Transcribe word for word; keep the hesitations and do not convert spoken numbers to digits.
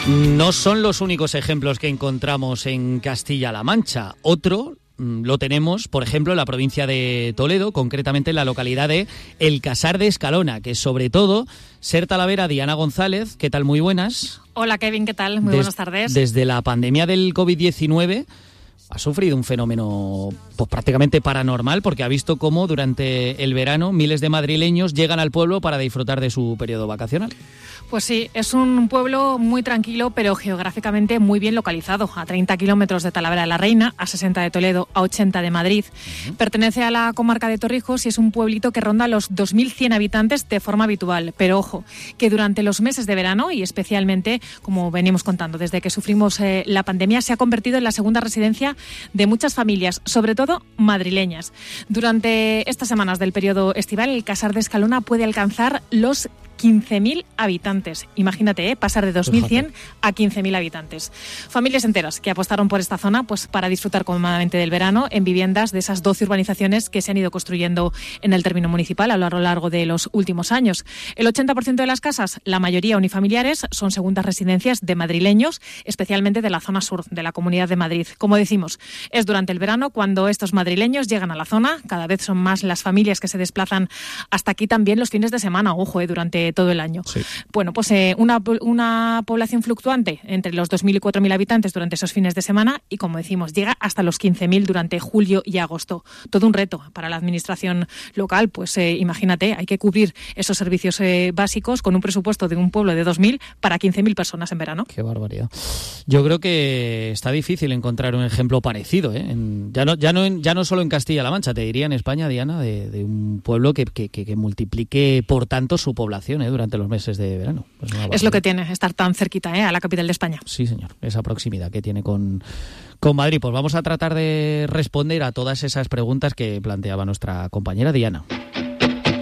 No son los únicos ejemplos que encontramos en Castilla-La Mancha. Otro lo tenemos, por ejemplo, en la provincia de Toledo, concretamente en la localidad de El Casar de Escalona, que sobre todo, Ser Talavera, Diana González, ¿qué tal? Muy buenas. Hola Kevin, ¿qué tal? Muy Des- buenas tardes. Desde la pandemia del covid diecinueve ha sufrido un fenómeno pues prácticamente paranormal, porque ha visto cómo durante el verano miles de madrileños llegan al pueblo para disfrutar de su periodo vacacional. Pues sí, es un pueblo muy tranquilo, pero geográficamente muy bien localizado, a treinta kilómetros de Talavera de la Reina, a sesenta de Toledo, a ochenta de Madrid. Uh-huh. Pertenece a la comarca de Torrijos y es un pueblito que ronda los dos mil cien habitantes de forma habitual. Pero ojo, que durante los meses de verano, y especialmente, como venimos contando, desde que sufrimos eh, la pandemia, se ha convertido en la segunda residencia de muchas familias, sobre todo madrileñas. Durante estas semanas del periodo estival, el Casar de Escalona puede alcanzar los quince mil habitantes. Imagínate, ¿eh? Pasar de dos mil cien a quince mil habitantes. Familias enteras que apostaron por esta zona pues para disfrutar cómodamente del verano en viviendas de esas doce urbanizaciones que se han ido construyendo en el término municipal a lo largo de los últimos años. El ochenta por ciento de las casas, la mayoría unifamiliares, son segundas residencias de madrileños, especialmente de la zona sur de la Comunidad de Madrid. Como decimos, es durante el verano cuando estos madrileños llegan a la zona. Cada vez son más las familias que se desplazan hasta aquí también los fines de semana, ojo, eh, durante todo el año. Sí. Bueno, pues eh, una, una población fluctuante entre los dos mil y cuatro mil habitantes durante esos fines de semana y, como decimos, llega hasta los quince mil durante julio y agosto. Todo un reto para la administración local, pues eh, imagínate, hay que cubrir esos servicios eh, básicos con un presupuesto de un pueblo de dos mil para quince mil personas en verano. Qué barbaridad. Yo creo que está difícil encontrar un ejemplo parecido, ¿eh? En, ya, no, ya, no en, ya no solo en Castilla-La Mancha, te diría en España, Diana, de, de un pueblo que, que, que, que multiplique por tanto su población ¿eh? durante los meses de verano. Pues es lo que tiene estar tan cerquita ¿eh? a la capital de España. Sí, señor, esa proximidad que tiene con, con Madrid. Pues vamos a tratar de responder a todas esas preguntas que planteaba nuestra compañera Diana.